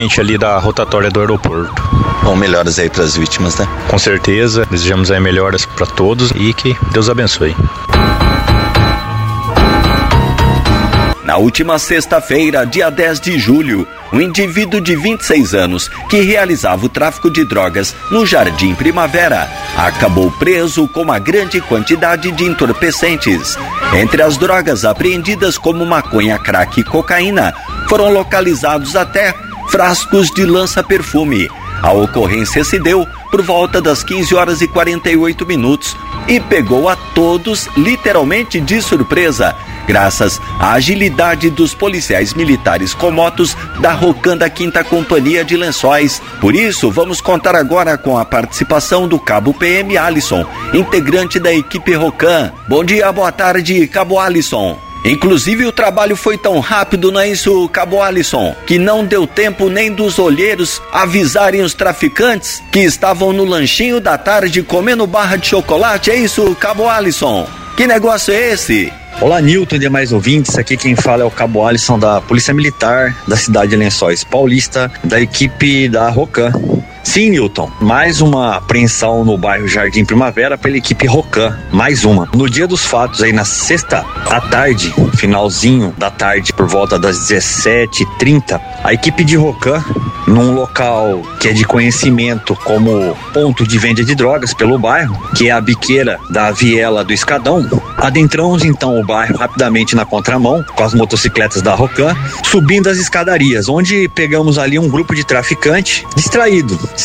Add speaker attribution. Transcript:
Speaker 1: ali da rotatória do aeroporto.
Speaker 2: Bom, melhoras aí para as vítimas, né?
Speaker 1: Com certeza, desejamos aí melhoras para todos e que Deus abençoe.
Speaker 3: Na última sexta-feira, dia 10 de julho, um indivíduo de 26 anos que realizava o tráfico de drogas no Jardim Primavera acabou preso com uma grande quantidade de entorpecentes. Entre as drogas apreendidas como maconha, crack e cocaína, foram localizados até frascos de lança-perfume. A ocorrência se deu por volta das 15h48 e pegou a todos literalmente de surpresa, graças à agilidade dos policiais militares com motos da Rocan da 5ª Companhia de Lençóis. Por isso, vamos contar agora com a participação do Cabo PM Alisson, integrante da equipe Rocan. Bom dia, boa tarde, Cabo Alisson. Inclusive o trabalho foi tão rápido, não é isso, Cabo Alisson, que não deu tempo nem dos olheiros avisarem os traficantes que estavam no lanchinho da tarde comendo barra de chocolate, é isso, Cabo Alisson? Que negócio é esse?
Speaker 4: Olá, Nilton e demais ouvintes, aqui quem fala é o Cabo Alisson da Polícia Militar da cidade de Lençóis Paulista, da equipe da Rocan. Sim, Nilton, mais uma apreensão no bairro Jardim Primavera pela equipe Rocan, mais uma. No dia dos fatos, aí na sexta à tarde, finalzinho da tarde, por volta das 17h30, a equipe de Rocan, num local que é de conhecimento como ponto de venda de drogas pelo bairro, que é a biqueira da Viela do Escadão, adentramos então o bairro rapidamente na contramão, com as motocicletas da Rocan, subindo as escadarias, onde pegamos ali um grupo de traficante distraído.